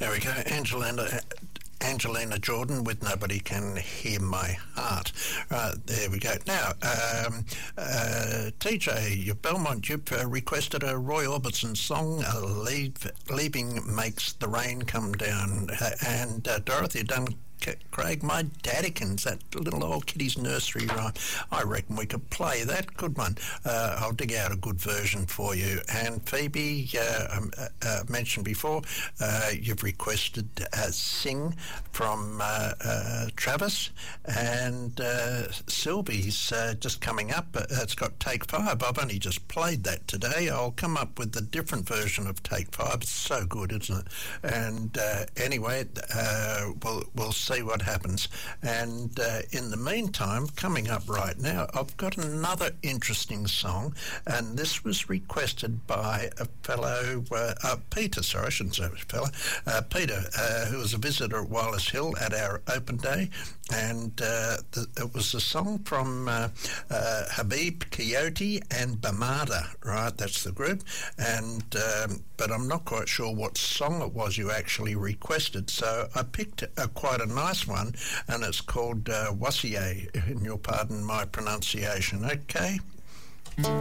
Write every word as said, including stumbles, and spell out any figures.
There we go, Angelina. Angelina Jordan with Nobody Can Hear My Heart. Right, there we go. Now, um, uh, T J, your Belmont, you've uh, requested a Roy Orbison song, uh, Leave, Leaving Makes the Rain Come Down. Uh, and uh, Dorothy Dunn Craig, my Daddykins, that little old kiddie's nursery rhyme. I reckon we could play that. Good one. Uh, I'll dig out a good version for you. And Phoebe, uh, um, uh, uh, mentioned before, uh, you've requested uh, Sing from uh, uh, Travis. And uh, Sylvie's uh, just coming up. Uh, it's got Take Five. I've only just played that today. I'll come up with a different version of Take Five. It's so good, isn't it? And uh, anyway, uh, we'll, we'll see what happens. And uh, in the meantime, coming up right now, I've got another interesting song, and this was requested by a fellow, uh, uh, Peter, sorry, I shouldn't say fellow, uh, Peter, uh, who was a visitor at Wallace Hill at our open day, and uh, the, it was a song from uh, uh, Habib Coyote and Bamada, right, that's the group, and um, but I'm not quite sure what song it was you actually requested, so I picked a, quite a nice one, and it's called uh, Wassier, and you'll pardon my pronunciation. Okay,